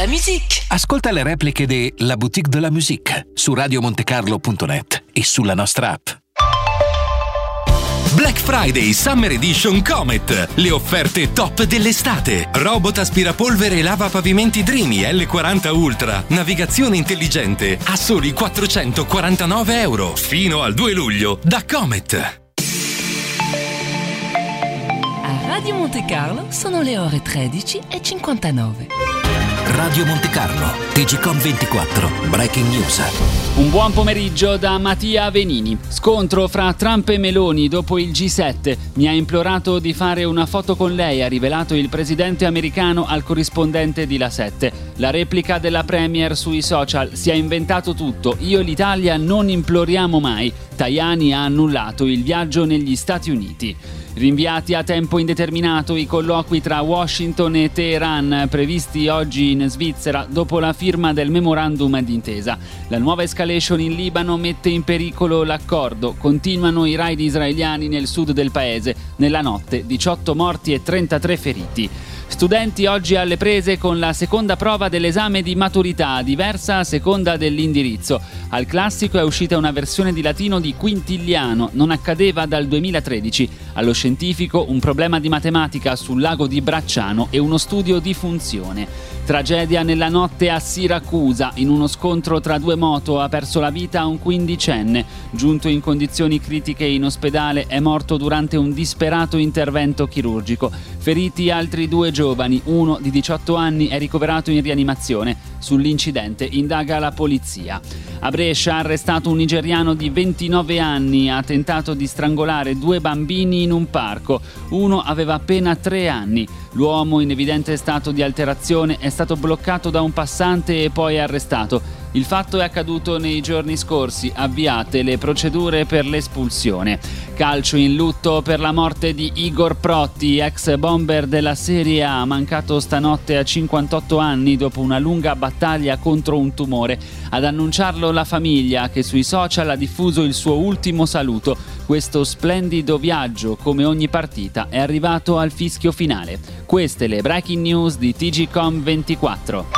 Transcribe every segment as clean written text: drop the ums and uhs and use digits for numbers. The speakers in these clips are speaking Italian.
la musique. Ascolta le repliche de La Boutique de la Musique su radiomontecarlo.net e sulla nostra app. Black Friday Summer Edition Comet. Le offerte top dell'estate. Robot aspirapolvere e lava pavimenti Dreamy L40 Ultra. Navigazione intelligente a soli €449. Fino al 2 luglio da Comet. A Radio Monte Carlo sono le ore 13:59. Radio Monte Carlo, TGcom 24, Breaking News. Un buon pomeriggio da Mattia Venini. Scontro fra Trump e Meloni dopo il G7. Mi ha implorato di fare una foto con lei, ha rivelato il presidente americano al corrispondente di La 7. La replica della premier sui social: si è inventato tutto, io e l'Italia non imploriamo mai. Tajani ha annullato il viaggio negli Stati Uniti. Rinviati a tempo indeterminato i colloqui tra Washington e Teheran previsti oggi in Svizzera dopo la firma del memorandum d'intesa. La nuova escalation in Libano mette in pericolo l'accordo. Continuano i raid israeliani nel sud del paese. Nella notte 18 morti e 33 feriti. Studenti oggi alle prese con la seconda prova dell'esame di maturità, diversa a seconda dell'indirizzo. Al classico è uscita una versione di latino di Quintiliano, non accadeva dal 2013. Allo scientifico un problema di matematica sul lago di Bracciano e uno studio di funzione. Tragedia nella notte a Siracusa. In uno scontro tra due moto ha perso la vita un quindicenne. Giunto in condizioni critiche in ospedale, è morto durante un disperato intervento chirurgico. Feriti altri due giovani, uno di 18 anni è ricoverato in rianimazione. Sull'incidente indaga la polizia. A Brescia arrestato un nigeriano di 29 anni, ha tentato di strangolare due bambini in un parco. Uno aveva appena 3 anni. L'uomo, in evidente stato di alterazione, è stato bloccato da un passante e poi arrestato. Il fatto è accaduto nei giorni scorsi, avviate le procedure per l'espulsione. Calcio in lutto per la morte di Igor Protti, ex bomber della Serie A, mancato stanotte a 58 anni dopo una lunga battaglia contro un tumore. Ad annunciarlo la famiglia, che sui social ha diffuso il suo ultimo saluto. Questo splendido viaggio, come ogni partita, è arrivato al fischio finale. Queste le breaking news di TGcom 24.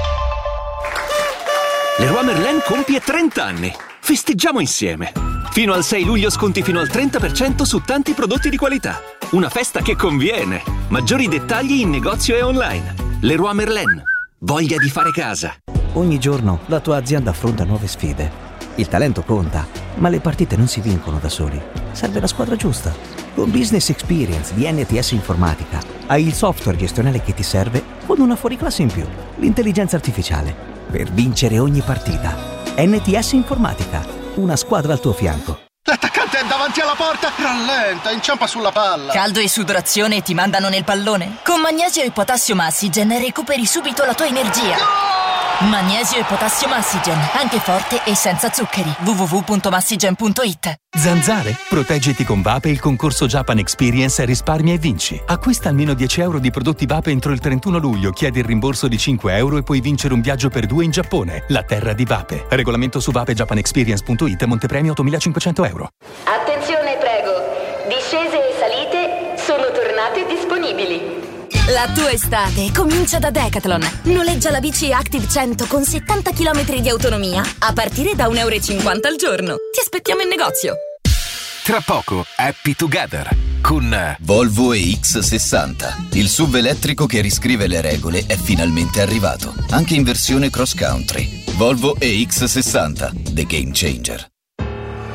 Leroy Merlin compie 30 anni. Festeggiamo insieme. Fino al 6 luglio sconti fino al 30% su tanti prodotti di qualità. Una festa che conviene. Maggiori dettagli in negozio e online. Leroy Merlin. Voglia di fare casa. Ogni giorno la tua azienda affronta nuove sfide. Il talento conta, ma le partite non si vincono da soli. Serve la squadra giusta. Con Business Experience di NTS Informatica hai il software gestionale che ti serve con una fuoriclasse in più. L'intelligenza artificiale. Per vincere ogni partita. NTS Informatica, una squadra al tuo fianco. L'attaccante è davanti alla porta, rallenta, inciampa sulla palla. Caldo e sudorazione e ti mandano nel pallone? Con Magnesio e Potassio Massigen recuperi subito la tua energia. Magnesio e Potassio Massigen, anche forte e senza zuccheri. www.massigen.it. Zanzare? Proteggiti con Vape il concorso Japan Experience Risparmia e vinci. Acquista almeno 10 euro di prodotti Vape entro il 31 luglio, chiedi il rimborso di 5 euro e puoi vincere un viaggio per 2 in Giappone, la terra di Vape. Regolamento su vapejapanexperience.it, montepremio 8.500 euro. Attenzione, prego. Discese e salite sono tornate disponibili. La tua estate comincia da Decathlon. Noleggia la bici Active 100 con 70 km di autonomia a partire da €1,50 al giorno. Ti aspettiamo in negozio. Tra poco, Happy Together con Volvo EX60. Il SUV elettrico che riscrive le regole è finalmente arrivato, anche in versione cross country. Volvo EX60, the game changer.